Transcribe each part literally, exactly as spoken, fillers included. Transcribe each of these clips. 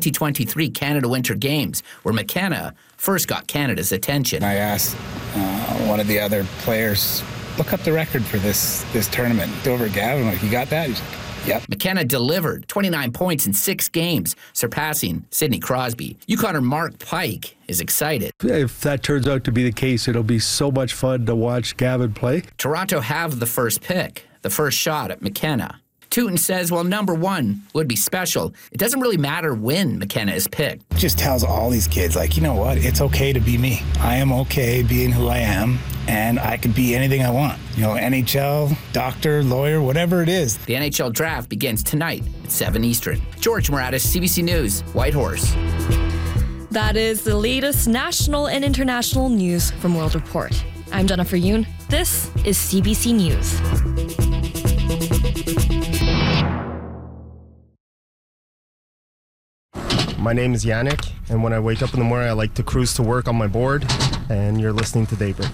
twenty twenty-three Canada Winter Games, where McKenna first got Canada's attention. I asked uh, one of the other players, look up the record for this this tournament. Over Gavin, like, you got that? He's like, yep. McKenna delivered twenty-nine points in six games, surpassing Sidney Crosby. Yukonner Mark Pike is excited. If that turns out to be the case, it'll be so much fun to watch Gavin play. Toronto have the first pick, the first shot at McKenna. Tootin says, well, number one would be special. It doesn't really matter when McKenna is picked. It just tells all these kids, like, you know what? It's okay to be me. I am okay being who I am, and I can be anything I want. You know, N H L, doctor, lawyer, whatever it is. The N H L draft begins tonight at seven Eastern. George Moratis, C B C News, Whitehorse. That is the latest national and international news from World Report. I'm Jennifer Yoon. This is C B C News. My name is Yannick, and when I wake up in the morning, I like to cruise to work on my board, and you're listening to Daybreak.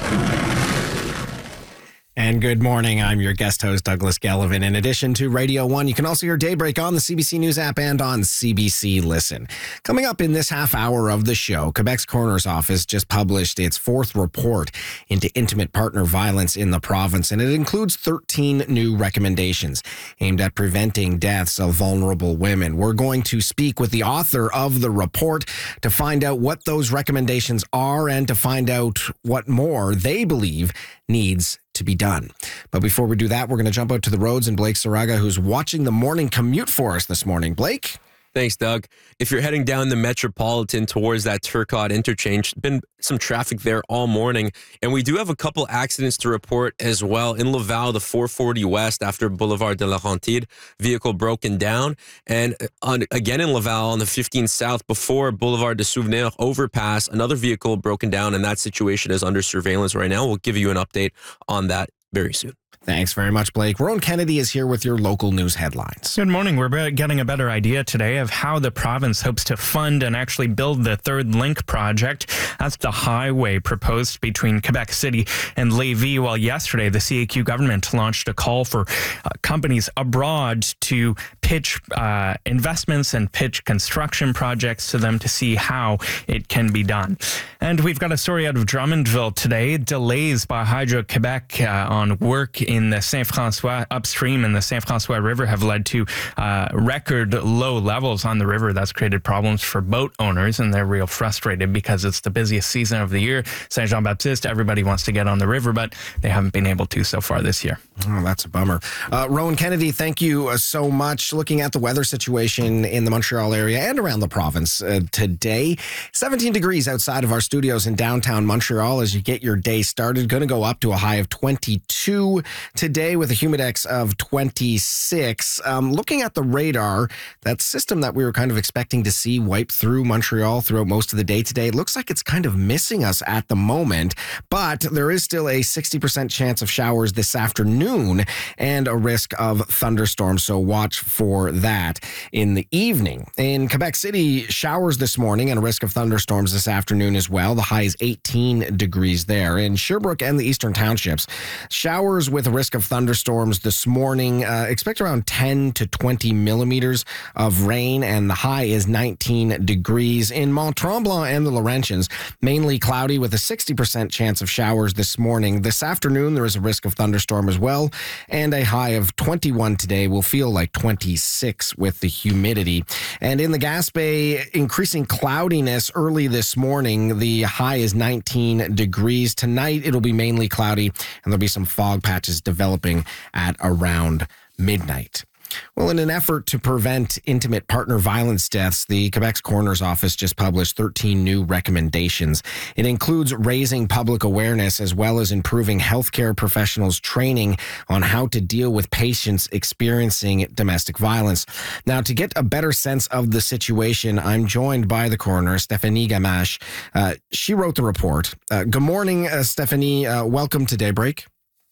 And good morning. I'm your guest host, Douglas Gallivan. In addition to Radio one, you can also hear Daybreak on the C B C News app and on C B C Listen. Coming up in this half hour of the show, Quebec's Coroner's Office just published its fourth report into intimate partner violence in the province, and it includes thirteen new recommendations aimed at preventing deaths of vulnerable women. We're going to speak with the author of the report to find out what those recommendations are and to find out what more they believe needs to be done. But before we do that, we're going to jump out to the roads and Blake Saraga, who's watching the morning commute for us this morning. Blake? Thanks, Doug. If you're heading down the Metropolitan towards that Turcotte interchange, been some traffic there all morning. And we do have a couple accidents to report as well. In Laval, the four forty West after Boulevard de la Rentide, vehicle broken down. And on, again in Laval on the fifteen South before Boulevard de Souvenir overpass, another vehicle broken down, and that situation is under surveillance right now. We'll give you an update on that very soon. Thanks very much, Blake. Rowan Kennedy is here with your local news headlines. Good morning. We're getting a better idea today of how the province hopes to fund and actually build the Third Link project. That's the highway proposed between Quebec City and Lévis. Well, yesterday, the C A Q government launched a call for uh, companies abroad to pitch uh, investments and pitch construction projects to them to see how it can be done. And we've got a story out of Drummondville today. Delays by Hydro-Quebec uh, on work in the Saint-François upstream in the Saint-François River have led to uh, record low levels on the river. That's created problems for boat owners, and they're real frustrated because it's the busiest season of the year. Saint-Jean-Baptiste, everybody wants to get on the river, but they haven't been able to so far this year. Oh, that's a bummer. Uh, Rowan Kennedy, thank you uh, so much. Looking at the weather situation in the Montreal area and around the province uh, today, seventeen degrees outside of our studios in downtown Montreal as you get your day started. Going to go up to a high of twenty-two today with a humidex of twenty-six. Um, looking at the radar, that system that we were kind of expecting to see wipe through Montreal throughout most of the day today, it looks like it's kind of missing us at the moment, but there is still a sixty percent chance of showers this afternoon and a risk of thunderstorms, so watch for that in the evening. In Quebec City, showers this morning and a risk of thunderstorms this afternoon as well. The high is eighteen degrees there. In Sherbrooke and the Eastern Townships, showers with a risk of thunderstorms this morning. Uh, expect around ten to twenty millimeters of rain, and the high is nineteen degrees. In Mont-Tremblant and the Laurentians, mainly cloudy with a sixty percent chance of showers this morning. This afternoon, there is a risk of thunderstorm as well, and a high of twenty-one today. Will feel like twenty-six with the humidity. And in the Gaspé, increasing cloudiness early this morning. The high is nineteen degrees. Tonight, it'll be mainly cloudy, and there'll be some fog patches developing at around midnight. Well, in an effort to prevent intimate partner violence deaths, the Quebec's Coroner's Office just published thirteen new recommendations. It includes raising public awareness as well as improving healthcare professionals' training on how to deal with patients experiencing domestic violence. Now, to get a better sense of the situation, I'm joined by the coroner, Stephanie Gamache. Uh, she wrote the report. Uh, good morning, uh, Stephanie. Uh, welcome to Daybreak.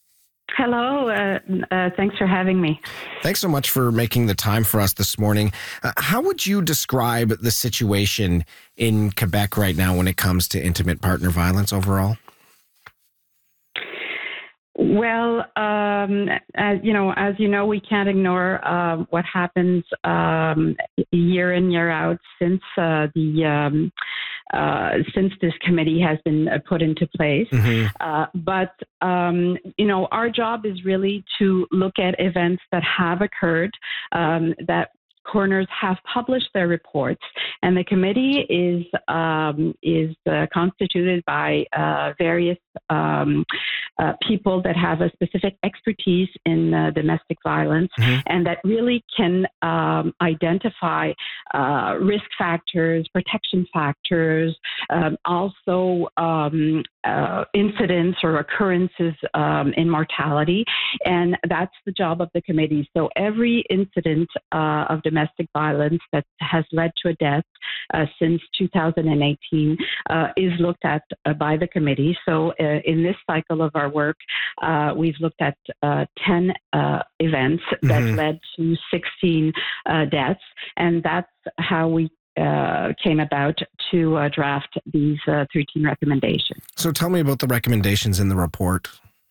Hello. Uh, uh, thanks for having me. Thanks so much for making the time for us this morning. Uh, how would you describe the situation in Quebec right now when it comes to intimate partner violence overall? Well, um, as you know, as you know, we can't ignore uh, what happens um, year in, year out since uh, the um, uh, since this committee has been uh, put into place. Mm-hmm. Uh, but um, you know, our job is really to look at events that have occurred, um, that coroners have published their reports, and the committee is um, is uh, constituted by uh, various um, uh, people that have a specific expertise in uh, domestic violence, mm-hmm. and that really can um, identify uh, risk factors, protection factors, um, also um, uh, incidents or occurrences um, in mortality, and that's the job of the committee. So every incident uh, of domestic violence that has led to a death uh, since two thousand eighteen uh, is looked at uh, by the committee. So uh, in this cycle of our work, uh, we've looked at uh, ten uh, events that mm-hmm. led to sixteen uh, deaths, and that's how we uh, came about to uh, draft these uh, thirteen recommendations. So tell me about the recommendations in the report.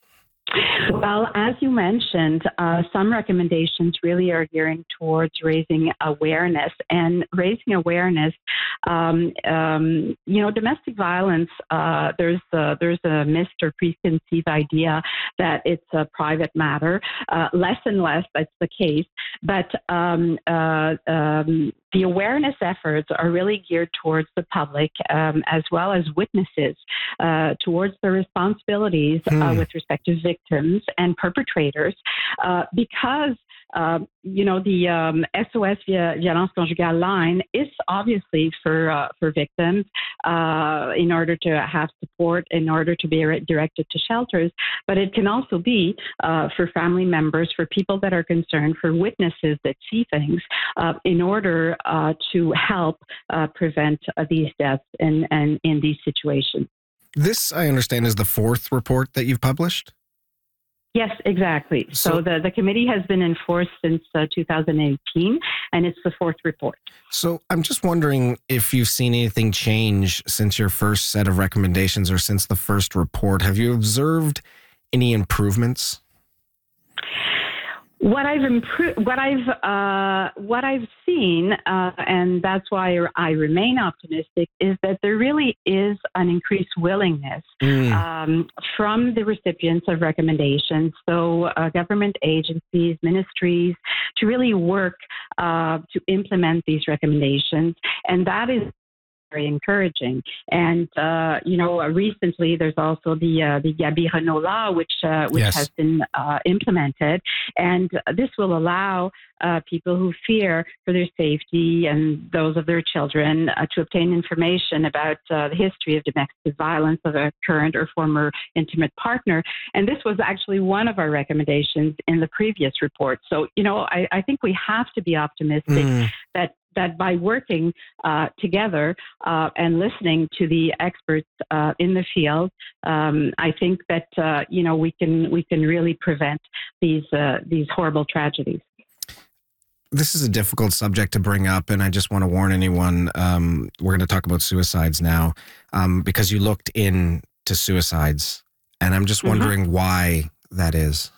Well, as you mentioned, uh, some recommendations really are gearing towards raising awareness and raising awareness. Um, um, you know, domestic violence. Uh, there's a, there's a missed or preconceived idea that it's a private matter. Uh, less and less that's the case, but um, uh, um, the awareness efforts are really geared towards the public um, as well as witnesses uh, towards their responsibilities hmm. uh, with respect to victims and perpetrators uh, because Uh, you know, the um, S O S Violence Conjugale line is obviously for uh, for victims uh, in order to have support, in order to be directed to shelters, but it can also be uh, for family members, for people that are concerned, for witnesses that see things, uh, in order uh, to help uh, prevent uh, these deaths and, and in these situations. This, I understand, is the fourth report that you've published? Yes, exactly. So, So- the, the committee has been in force since uh, two thousand eighteen, and it's the fourth report. So I'm just wondering if you've seen anything change since your first set of recommendations or since the first report. Have you observed any improvements? What I've improved, what I've uh, what I've seen, uh, and that's why I remain optimistic, is that there really is an increased willingness Mm. um, from the recipients of recommendations, so uh, government agencies, ministries, to really work uh, to implement these recommendations, and that is very encouraging. And uh, you know, uh, recently there's also the uh, the Gabi Renault law, which uh, which Yes. has been uh, implemented, and this will allow uh, people who fear for their safety and those of their children uh, to obtain information about uh, the history of domestic violence of a current or former intimate partner. And this was actually one of our recommendations in the previous report. So you know, I, I think we have to be optimistic Mm. that. that by working uh, together uh, and listening to the experts uh, in the field, um, I think that uh, you know we can we can really prevent these uh, these horrible tragedies. This is a difficult subject to bring up, and I just want to warn anyone. Um, we're going to talk about suicides now um, because you looked into suicides, and I'm just wondering mm-hmm. why that is.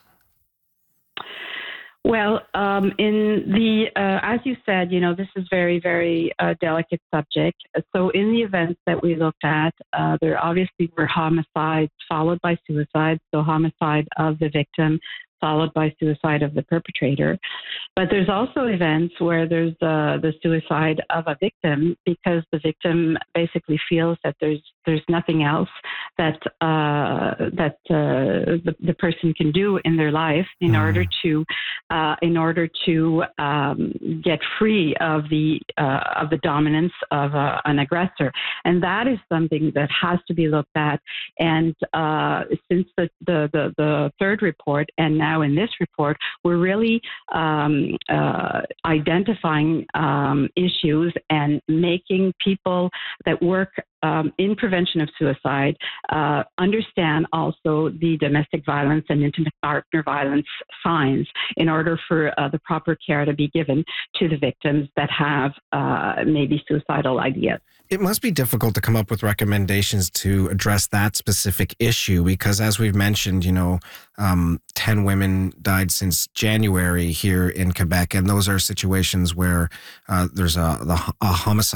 Well, um, in the, uh, as you said, you know, this is very, very uh, delicate subject. So in the events that we looked at, uh, there obviously were homicides followed by suicide. So homicide of the victim followed by suicide of the perpetrator. But there's also events where there's uh, the suicide of a victim because the victim basically feels that there's there's nothing else that uh, that uh, the, the person can do in their life in mm. order to uh, in order to um, get free of the uh, of the dominance of uh, an aggressor, and that is something that has to be looked at. And uh, since the, the the the third report and now Now in this report, we're really um, uh, identifying um, issues and making people that work um, in prevention of suicide, uh, understand also the domestic violence and intimate partner violence signs in order for uh, the proper care to be given to the victims that have uh, maybe suicidal ideas. It must be difficult to come up with recommendations to address that specific issue because, as we've mentioned, you know, um, ten women died since January here in Quebec, and those are situations where uh, there's a, the, a homicide